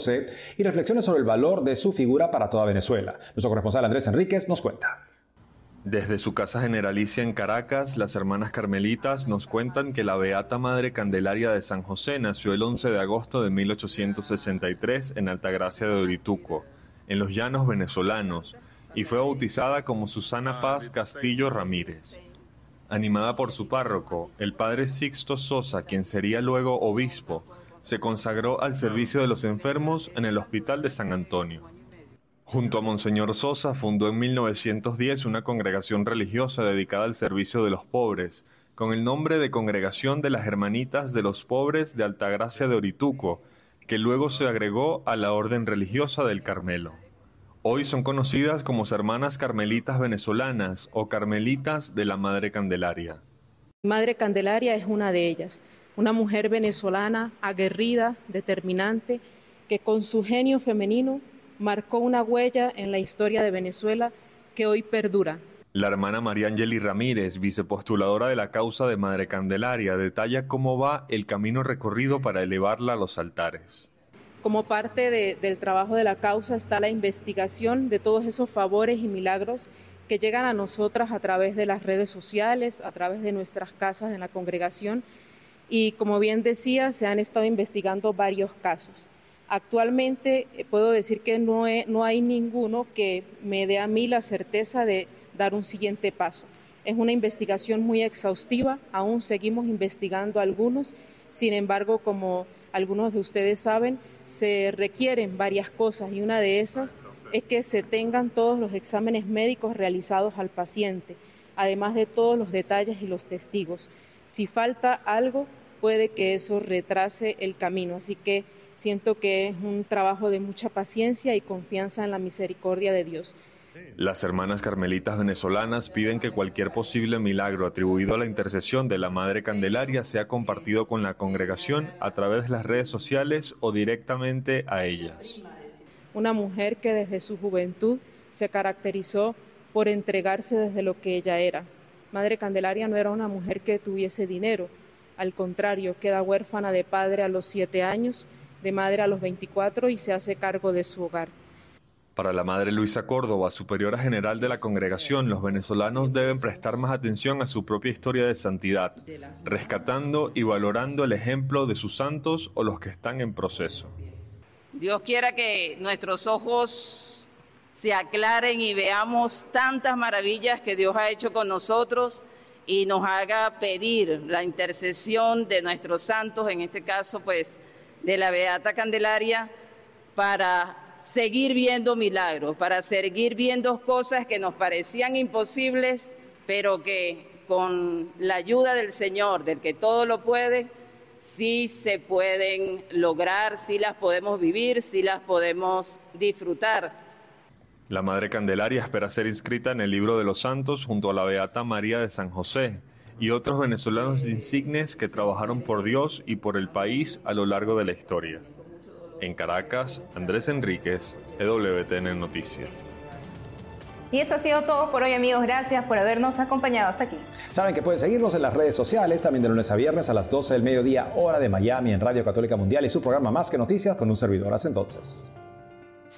XII y reflexiones sobre el valor de su figura para toda Venezuela. Nuestro corresponsal Andrés Enríquez nos cuenta. Desde su casa generalicia en Caracas, las hermanas carmelitas nos cuentan que la Beata Madre Candelaria de San José nació el 11 de agosto de 1863 en Altagracia de Orituco, en los llanos venezolanos, y fue bautizada como Susana Paz Castillo Ramírez. Animada por su párroco, el padre Sixto Sosa, quien sería luego obispo, se consagró al servicio de los enfermos en el Hospital de San Antonio. Junto a Monseñor Sosa fundó en 1910 una congregación religiosa dedicada al servicio de los pobres, con el nombre de Congregación de las Hermanitas de los Pobres de Altagracia de Orituco, que luego se agregó a la Orden Religiosa del Carmelo. Hoy son conocidas como Hermanas Carmelitas Venezolanas o Carmelitas de la Madre Candelaria. Madre Candelaria es una de ellas, una mujer venezolana aguerrida, determinante, que con su genio femenino marcó una huella en la historia de Venezuela que hoy perdura. La hermana María Angeli Ramírez, vicepostuladora de la causa de Madre Candelaria, detalla cómo va el camino recorrido para elevarla a los altares. Como parte del trabajo de la causa está la investigación de todos esos favores y milagros que llegan a nosotras a través de las redes sociales, a través de nuestras casas en la congregación, y como bien decía, se han estado investigando varios casos. Actualmente puedo decir que no hay ninguno que me dé a mí la certeza de dar un siguiente paso. Es una investigación muy exhaustiva, aún seguimos investigando algunos, sin embargo, como algunos de ustedes saben, se requieren varias cosas y una de esas es que se tengan todos los exámenes médicos realizados al paciente, además de todos los detalles y los testigos. Si falta algo, puede que eso retrase el camino, así que siento que es un trabajo de mucha paciencia y confianza en la misericordia de Dios. Las hermanas carmelitas venezolanas piden que cualquier posible milagro atribuido a la intercesión de la Madre Candelaria sea compartido con la congregación a través de las redes sociales o directamente a ellas. Una mujer que desde su juventud se caracterizó por entregarse desde lo que ella era. Madre Candelaria no era una mujer que tuviese dinero, al contrario, queda huérfana de padre a los 7 años, de madre a los 24 y se hace cargo de su hogar. Para la Madre Luisa Córdoba, superiora general de la congregación, los venezolanos deben prestar más atención a su propia historia de santidad, rescatando y valorando el ejemplo de sus santos o los que están en proceso. Dios quiera que nuestros ojos se aclaren y veamos tantas maravillas que Dios ha hecho con nosotros y nos haga pedir la intercesión de nuestros santos, en este caso pues de la Beata Candelaria, para seguir viendo milagros, para seguir viendo cosas que nos parecían imposibles, pero que con la ayuda del Señor, del que todo lo puede, sí se pueden lograr, sí las podemos vivir, sí las podemos disfrutar. La Madre Candelaria espera ser inscrita en el Libro de los Santos junto a la Beata María de San José y otros venezolanos insignes que trabajaron por Dios y por el país a lo largo de la historia. En Caracas, Andrés Enríquez, EWTN Noticias. Y esto ha sido todo por hoy, amigos. Gracias por habernos acompañado hasta aquí. Saben que pueden seguirnos en las redes sociales, también de lunes a viernes a las 12 del mediodía, hora de Miami, en Radio Católica Mundial y su programa Más que Noticias con un servidor. Hasta entonces.